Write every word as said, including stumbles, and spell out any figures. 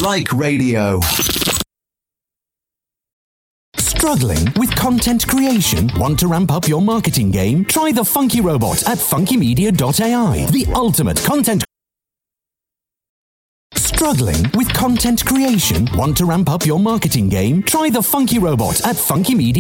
Like radio. Struggling with content creation? Want to ramp up your marketing game? Try the Funky Robot at funky media dot A I, the ultimate content. Struggling with content creation? Want to ramp up your marketing game? Try the Funky Robot at funky media.